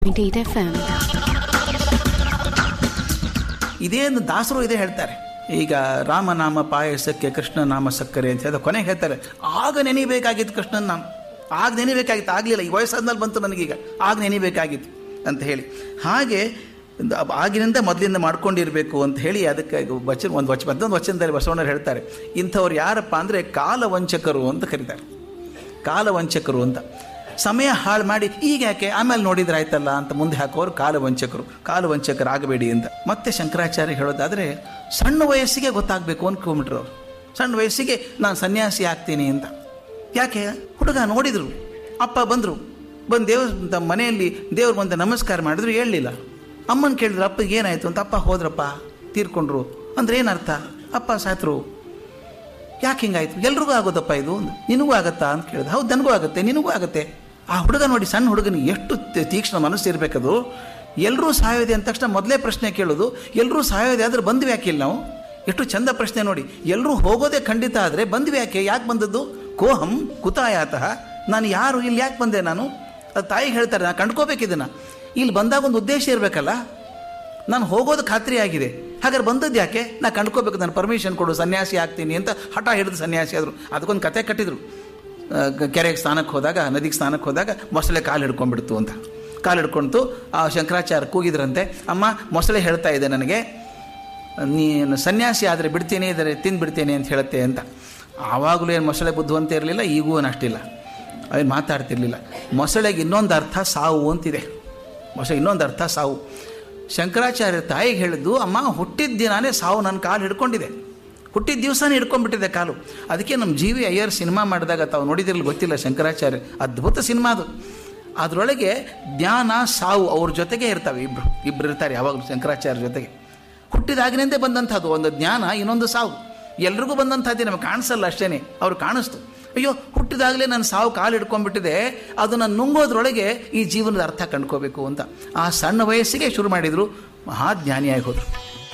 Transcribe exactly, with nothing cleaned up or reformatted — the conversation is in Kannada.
Eight F M. ಇದೇನು ದಾಸರು ಇದೇ ಹೇಳ್ತಾರೆ. ಈಗ ರಾಮನಾಮ ಪಾಯಸಕ್ಕೆ ಕೃಷ್ಣ ನಾಮ ಸಕ್ಕರೆ ಅಂತ ಹೇಳಿದ ಕೊನೆಗೆ ಹೇಳ್ತಾರೆ, ಆಗ ನೆನಿಬೇಕಾಗಿತ್ತು ಕೃಷ್ಣನ ನಾಮ, ಆಗ ನೆನಿಬೇಕಾಗಿತ್ತು, ಆಗಲಿಲ್ಲ, ಈ ವಯಸ್ಸಾದ್ಮೇಲೆ ಬಂತು ನನಗೀಗ, ಆಗ ನೆನಿಬೇಕಾಗಿತ್ತು ಅಂತ ಹೇಳಿ. ಹಾಗೆ ಆಗಿನಿಂದ ಮೊದಲಿಂದ ಮಾಡ್ಕೊಂಡಿರಬೇಕು ಅಂತ ಹೇಳಿ ಅದಕ್ಕೆ ವಚನ ಒಂದು ವಚನ ಮತ್ತೊಂದು ವಚನದಲ್ಲಿ ಬಸವಣ್ಣರು ಹೇಳ್ತಾರೆ, ಇಂಥವ್ರು ಯಾರಪ್ಪ ಅಂದರೆ ಕಾಲವಂಚಕರು ಅಂತ ಕರೀತಾರೆ. ಕಾಲವಂಚಕರು ಅಂತ, ಸಮಯ ಹಾಳು ಮಾಡಿ ಈಗ ಯಾಕೆ ಆಮೇಲೆ ನೋಡಿದ್ರೆ ಆಯ್ತಲ್ಲ ಅಂತ ಮುಂದೆ ಹಾಕೋರು ಕಾಲವಂಚಕರು. ಕಾಲವಂಚಕರಾಗಬೇಡಿ ಅಂತ. ಮತ್ತೆ ಶಂಕರಾಚಾರ್ಯ ಹೇಳೋದಾದರೆ, ಸಣ್ಣ ವಯಸ್ಸಿಗೆ ಗೊತ್ತಾಗಬೇಕು ಅಂದ್ಕೊಂಡ್ಬಿಟ್ರು ಅವರು. ಸಣ್ಣ ವಯಸ್ಸಿಗೆ ನಾನು ಸನ್ಯಾಸಿ ಆಗ್ತೀನಿ ಅಂತ. ಯಾಕೆ? ಹುಡುಗ ನೋಡಿದರು, ಅಪ್ಪ ಬಂದರು, ಬಂದು ದೇವ್ರ ಮನೆಯಲ್ಲಿ ದೇವ್ರ ಮುಂದೆ ನಮಸ್ಕಾರ ಮಾಡಿದ್ರು, ಹೇಳಲಿಲ್ಲ. ಅಮ್ಮನ ಕೇಳಿದ್ರು, ಅಪ್ಪಗೆ ಏನಾಯಿತು ಅಂತ. ಅಪ್ಪ ಹೋದ್ರಪ್ಪ, ತೀರ್ಕೊಂಡ್ರು ಅಂದ್ರೆ ಏನರ್ಥ? ಅಪ್ಪ ಸಾತ್ರು. ಯಾಕೆ ಹಿಂಗಾಯ್ತು? ಎಲ್ರಿಗೂ ಆಗೋದಪ್ಪ ಇದು, ನಿನಗೂ ಆಗತ್ತಾ ಅಂತ ಕೇಳಿದ್ರು. ಹೌದು, ನನಗೂ ಆಗುತ್ತೆ, ನಿನಗೂ ಆಗುತ್ತೆ. ಆ ಹುಡುಗ ನೋಡಿ, ಸಣ್ಣ ಹುಡುಗನಿಗೆ ಎಷ್ಟು ತೀಕ್ಷ್ಣ ಮನಸ್ಸು ಇರಬೇಕದು. ಎಲ್ಲರೂ ಸಾಯೋದೆ ಅಂದ ತಕ್ಷಣ ಮೊದಲೇ ಪ್ರಶ್ನೆ ಕೇಳೋದು, ಎಲ್ಲರೂ ಸಾಯೋದೆ ಆದರೆ ಬಂದ್ವಿ ಯಾಕೆ ಇಲ್ಲಿ ನಾವು? ಎಷ್ಟು ಚಂದ ಪ್ರಶ್ನೆ ನೋಡಿ. ಎಲ್ಲರೂ ಹೋಗೋದೇ ಖಂಡಿತ ಆದರೆ ಬಂದ್ವಿ ಯಾಕೆ? ಯಾಕೆ ಬಂದದ್ದು? ಕೋಹಂ ಕುತಾಯಾತಃ, ನಾನು ಯಾರು, ಇಲ್ಲಿ ಯಾಕೆ ಬಂದೆ ನಾನು? ಅದು ತಾಯಿಗೆ ಹೇಳ್ತಾರೆ, ನಾನು ಕಂಡ್ಕೋಬೇಕಿದ್ದನ್ನು. ಇಲ್ಲಿ ಬಂದಾಗ ಒಂದು ಉದ್ದೇಶ ಇರಬೇಕಲ್ಲ. ನಾನು ಹೋಗೋದು ಖಾತ್ರಿ ಆಗಿದೆ, ಹಾಗಾದ್ರೆ ಬಂದದ್ದು ಯಾಕೆ? ನಾ ಕಂಡ್ಕೋಬೇಕು, ನಾನು ಪರ್ಮಿಷನ್ ಕೊಡು, ಸನ್ಯಾಸಿ ಆಗ್ತೀನಿ ಅಂತ ಹಠ ಹಿಡಿದು ಸನ್ಯಾಸಿ ಆದರು. ಅದಕ್ಕೊಂದು ಕತೆ ಕಟ್ಟಿದ್ರು. ಕೆರೆಗೆ ಸ್ನಾನಕ್ಕೆ ಹೋದಾಗ, ನದಿಗೆ ಸ್ನಾನಕ್ಕೆ ಹೋದಾಗ ಮೊಸಳೆ ಕಾಲು ಹಿಡ್ಕೊಂಡ್ಬಿಡ್ತು ಅಂತ. ಕಾಲು ಹಿಡ್ಕೊಳ್ತು. ಆ ಶಂಕರಾಚಾರ್ಯ ಕೂಗಿದ್ರಂತೆ, ಅಮ್ಮ ಮೊಸಳೆ ಹೇಳ್ತಾ ಇದೆ ನನಗೆ, ನೀನು ಸನ್ಯಾಸಿ ಆದರೆ ಬಿಡ್ತೀನಿ, ಇದರೆ ತಿಂದುಬಿಡ್ತೇನೆ ಅಂತ ಹೇಳುತ್ತೆ ಅಂತ. ಆವಾಗಲೂ ಏನು ಮೊಸಳೆ ಬುದ್ಧಿವಂತ ಇರಲಿಲ್ಲ, ಈಗೂ ಅಷ್ಟಿಲ್ಲ, ಅವೇನು ಮಾತಾಡ್ತಿರ್ಲಿಲ್ಲ. ಮೊಸಳೆಗೆ ಇನ್ನೊಂದು ಅರ್ಥ ಸಾವು ಅಂತಿದೆ. ಮೊಸಳೆ ಇನ್ನೊಂದು ಅರ್ಥ ಸಾವು. ಶಂಕರಾಚಾರ್ಯ ತಾಯಿಗೆ ಹೇಳಿದ್ದು, ಅಮ್ಮ ಹುಟ್ಟಿದ ದಿನಾನೇ ಸಾವು ನನ್ನ ಕಾಲು ಹಿಡ್ಕೊಂಡಿದೆ, ಹುಟ್ಟಿದ ದಿವಸನೇ ಹಿಡ್ಕೊಂಡ್ಬಿಟ್ಟಿದೆ ಕಾಲು. ಅದಕ್ಕೆ ನಮ್ಮ ಜಿ ವಿ ಅಯ್ಯರ್ ಸಿನಿಮಾ ಮಾಡಿದಾಗ ತಾವು ನೋಡಿದಿರಲಿ ಗೊತ್ತಿಲ್ಲ, ಶಂಕರಾಚಾರ್ಯ ಅದ್ಭುತ ಸಿನಿಮಾ ಅದು. ಅದರೊಳಗೆ ಜ್ಞಾನ ಸಾವು ಅವ್ರ ಜೊತೆಗೆ ಇರ್ತವೆ, ಇಬ್ಬರು ಇಬ್ಬರು ಇರ್ತಾರೆ ಯಾವಾಗಲೂ ಶಂಕರಾಚಾರ್ಯ ಜೊತೆಗೆ. ಹುಟ್ಟಿದಾಗಿನಿಂದ ಬಂದಂಥದ್ದು ಒಂದು ಜ್ಞಾನ, ಇನ್ನೊಂದು ಸಾವು. ಎಲ್ರಿಗೂ ಬಂದಂಥದ್ದೇ, ನಮಗೆ ಕಾಣಿಸಲ್ಲ ಅಷ್ಟೇ, ಅವ್ರು ಕಾಣಿಸ್ತು. ಅಯ್ಯೋ, ಹುಟ್ಟಿದಾಗಲೇ ನನ್ನ ಸಾವು ಕಾಲು ಹಿಡ್ಕೊಂಡ್ಬಿಟ್ಟಿದೆ, ಅದನ್ನು ನುಂಗೋದ್ರೊಳಗೆ ಈ ಜೀವನದ ಅರ್ಥ ಕಂಡ್ಕೋಬೇಕು ಅಂತ ಆ ಸಣ್ಣ ವಯಸ್ಸಿಗೆ ಶುರು ಮಾಡಿದರು. ಮಹಾಜ್ಞಾನಿಯಾಗಿ ಹೋದರು.